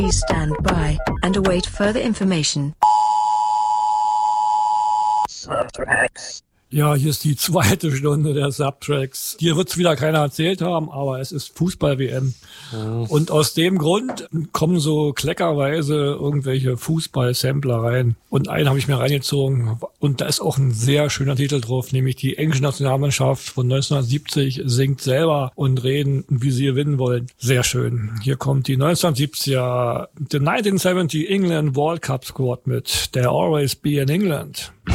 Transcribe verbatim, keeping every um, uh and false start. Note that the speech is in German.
Please stand by and await further information. Subtracks. Ja, hier ist die zweite Stunde der Subtracks. Dir wird's wieder keiner erzählt haben, aber es ist Fußball-W M. Mhm. Und aus dem Grund kommen so kleckerweise irgendwelche Fußball-Sampler rein. Und einen habe ich mir reingezogen. Und da ist auch ein sehr schöner Titel drauf, nämlich die englische Nationalmannschaft von neunzehnhundertsiebzig singt selber und reden, wie sie gewinnen wollen. Sehr schön. Hier kommt die neunzehnhundertsiebziger The nineteen seventy England World Cup Squad mit There Always Be in England.